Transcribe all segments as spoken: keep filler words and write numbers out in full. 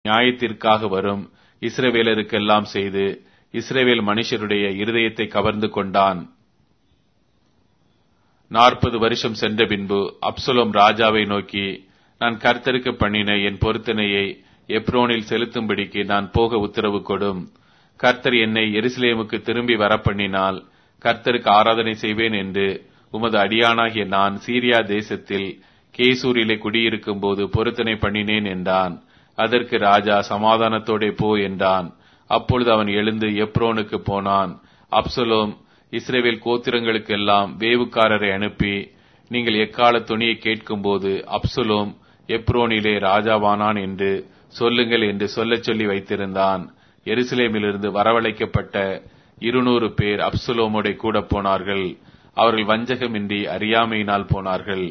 நியாயத்திற்காக வரும் இஸ்ரவேலருக்கெல்லாம் செய்து இஸ்ரவேல் மனுஷருடைய இருதயத்தை கவர்ந்து கொண்டான். நாற்பது வருஷம் சென்ற பின்பு அப்சலோம் ராஜாவை நோக்கி, நான் கர்த்தருக்கு பண்ணின என் பொருத்தனையை எப்ரோனில் செலுத்தும்படிக்கு நான் போக உத்தரவு கொடும். கர்த்தர் என்னை எருசலேமுக்கு திரும்பி வரப்பண்ணினால் கர்த்தருக்கு ஆராதனை செய்வேன் என்று உமது அடியானாகிய நான் சீரியா தேசத்தில் கேசூரிலே குடியிருக்கும் போது பொருத்தனை பண்ணினேன் என்றான். அதற்கு ராஜா சமாதானத்தோடே போ என்றான். அப்பொழுது அவன் எழுந்து எப்ரோனுக்கு போனான். அப்சலோம் இஸ்ரவேல் கோத்திரங்களுக்கெல்லாம் வேவுக்காரரை அனுப்பி, நீங்கள் எக்கால துணியை கேட்கும் போது அப்சலோம் எப்ரோனிலே ராஜாவானான் என்று சொல்லுங்கள் என்று சொல்லச் சொல்லி வைத்திருந்தான். எருசலேமிலிருந்து வரவழைக்கப்பட்ட இருநூறு பேர் அப்சலோமோட கூட போனார்கள். அவர்கள் வஞ்சகமின்றி அறியாமையினால் போனார்கள்.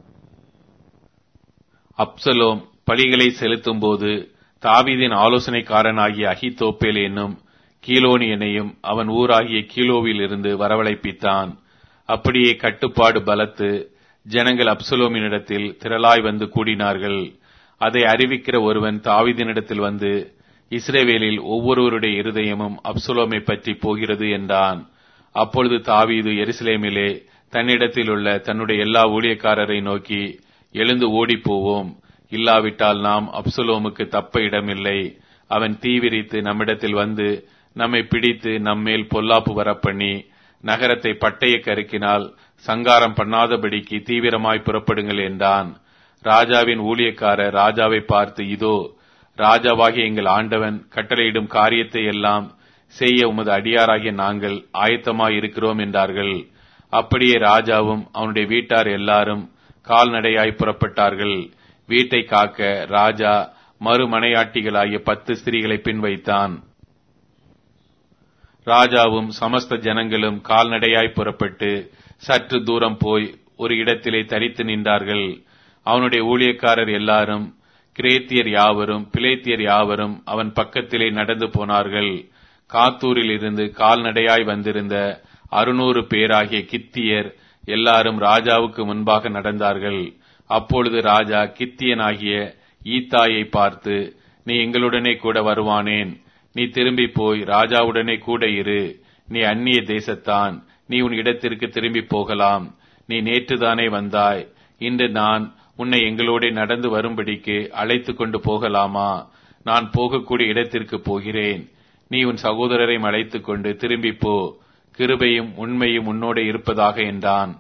அப்சலோம் பலிகளை செலுத்தும் போது தாவீதின் ஆலோசனைக்காரனாகிய அகித்தோப்பேல் என்னும் கீலோனியனையும் அவன் ஊராகிய கீலோவில் இருந்து வரவழைப்பித்தான். அப்படியே கட்டுப்பாடு பலத்து ஜனங்கள் அப்சலோமினிடத்தில் திரளாய் வந்து கூடினார்கள். அதை அறிவிக்கிற ஒருவன் தாவீதினிடத்தில் வந்து, இஸ்ரவேலில் ஒவ்வொருவருடைய இருதயமும் அப்சலோமை பற்றி போகிறது என்றான். அப்பொழுது தாவீது எருசலேமிலே தன்னிடத்தில் உள்ள தன்னுடைய எல்லா ஊழியக்காரரை நோக்கி, எழுந்து ஓடிப்போவோம், இல்லாவிட்டால் நாம் அப்சலோமுக்கு தப்ப இடமில்லை. அவன் தீவிரித்து நம்மிடத்தில் வந்து நம்மை பிடித்து நம்மேல் பொல்லாப்பு வரப்பண்ணி நகரத்தை பட்டய கருக்கினால் சங்காரம் பண்ணாதபடிக்கு தீவிரமாய் புறப்படுங்கள் என்றான். ராஜாவின் ஊழியக்காரர் ராஜாவை பார்த்து, இதோ ராஜாவாகிய எங்கள் ஆண்டவன் கட்டளையிடும் காரியத்தை எல்லாம் செய்ய உமது அடியாராகிய நாங்கள் ஆயத்தமாய் இருக்கிறோம் என்றார்கள். அப்படியே ராஜாவும் அவனுடைய வீட்டார் எல்லாரும் கால்நடையாய் புறப்பட்டார்கள். வீட்டை காக்க ராஜா மறுமனையாட்டிகளாகிய பத்து ஸ்திரீகளை பின் வைத்தான். ராஜாவும் சமஸ்த ஜனங்களும் கால்நடையாய் புறப்பட்டு சற்று தூரம் போய் ஒரு இடத்திலே தரித்து நின்றார்கள். அவனுடைய ஊழியக்காரர் எல்லாரும் கிரேத்தியர் யாவரும் பிலேத்தியர் யாவரும் அவன் பக்கத்திலே நடந்து போனார்கள். காத்தூரில் இருந்து கால்நடையாய் வந்திருந்த அறுநூறு பேராகிய கித்தியர் எல்லாரும் ராஜாவுக்கு முன்பாக நடந்தார்கள். அப்பொழுது ராஜா கித்தியனாகிய ஈத்தாயை பார்த்து, நீ எங்களுடனே கூட வருவானேன்? நீ திரும்பி போய் ராஜாவுடனே கூட இரு. நீ அந்நிய தேசத்தான், நீ உன் இடத்திற்கு திரும்பி போகலாம். நீ நேற்றுதானே வந்தாய், இன்று நான் உன்னை எங்களோட நடந்து வரும்படிக்கு அழைத்து கொண்டு போகலாமா? நான் போகக்கூடிய இடத்திற்கு போகிறேன். நீ உன் சகோதரரை அழைத்துக் கொண்டு திரும்பி போ. கிருபையும் உண்மையும் உன்னோட இருப்பதாக என்றான்.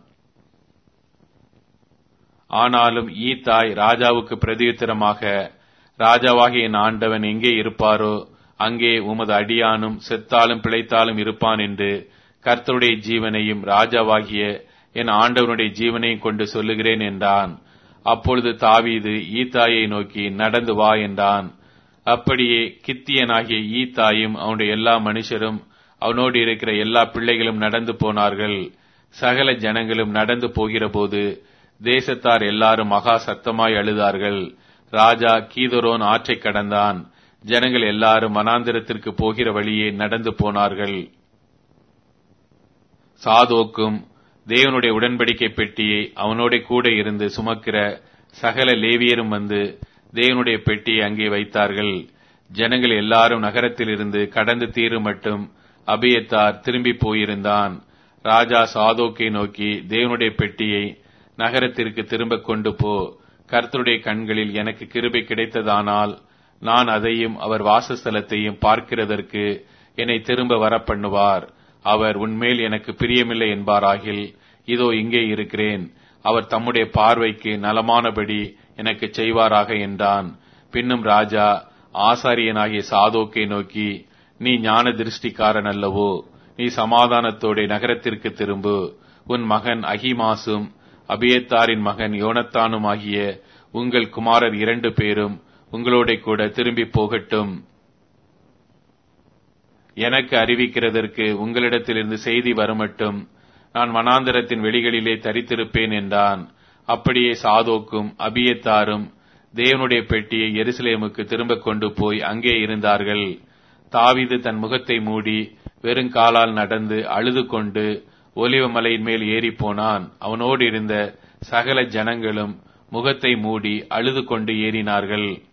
ஆனாலும் ஈத்தாய் ராஜாவுக்கு பிரதியுத்தரமாக, ராஜாவாகிய என் ஆண்டவன் எங்கே இருப்பாரோ அங்கே உமது அடியானும் செத்தாலும் பிழைத்தாலும் இருப்பான் என்று கர்த்தருடைய ஜீவனையும் ராஜாவாகிய என் ஆண்டவனுடைய ஜீவனையும் கொண்டு சொல்லுகிறேன் என்றான். அப்பொழுது தாவீது ஈத்தாயை நோக்கி, நடந்து வா என்றான். அப்படியே கித்தியனாகிய ஈத்தாயும் அவனுடைய எல்லா மனுஷரும் அவனோடு இருக்கிற எல்லா பிள்ளைகளும் நடந்து போனார்கள். சகல ஜனங்களும் நடந்து போகிற போது தேசத்தார் எல்லாரும் மகா சத்தமாய் அழுதார்கள். ராஜா கீதரோன் ஆற்றை கடந்தான். ஜனங்கள் எல்லாரும் வனாந்திரத்திற்கு போகிற வழியே நடந்து போனார்கள். சாதோக்கும் தேவனுடைய உடன்படிக்கை பெட்டியை அவனோட கூட இருந்து சுமக்கிற சகல லேவியரும் வந்து தேவனுடைய பெட்டியை அங்கே வைத்தார்கள். ஜனங்கள் எல்லாரும் நகரத்தில் இருந்து கடந்து தீரும் மட்டும் அபியத்தார் திரும்பி போயிருந்தான். ராஜா சாதோக்கை நோக்கி, தேவனுடைய பெட்டியை நகரத்திற்கு திரும்ப கொண்டு போ. கர்த்தருடைய கண்களில் எனக்கு கிருபை கிடைத்ததானால் நான் அதையும் அவர் வாசஸ்தலத்தையும் பார்க்கிறதற்கு என்னை திரும்ப வர பண்ணுவார். அவர் உன்மேல் எனக்கு பிரியமில்லை என்பாராகில், இதோ இங்கே இருக்கிறேன். அவர் தம்முடைய பார்வைக்கு நலமானபடி எனக்கு செய்வாராக என்றான். பின்னும் ராஜா ஆசாரியனாகிய சாதோக்கை நோக்கி, நீ ஞான திருஷ்டிக்காரன் அல்லவோ? நீ சமாதானத்தோட நகரத்திற்கு திரும்பு. உன் மகன் அகிமாசும் அபியத்தாரின் மகன் யோனத்தானும் ஆகிய உங்கள் குமாரர் இரண்டு பேரும் உங்களோட கூட திரும்பி போகட்டும். எனக்கு அறிவிக்கிறதற்கு உங்களிடத்திலிருந்து செய்தி வருமட்டும் நான் வனாந்தரத்தின் வெளிகளிலே தரித்திருப்பேன் என்றான். அப்படியே சாதோக்கும் அபியத்தாரும் தேவனுடைய பெட்டியை எருசலேமுக்கு திரும்ப கொண்டு போய் அங்கே இருந்தார்கள். தாவீது தன் முகத்தை மூடி வெறுங்காலால் நடந்து அழுது கொண்டு ஒலிவ மலையின் மேல் ஏறி போனான். அவனோடு இருந்த சகல ஜனங்களும் முகத்தை மூடி அழுது கொண்டு ஏறினார்கள்.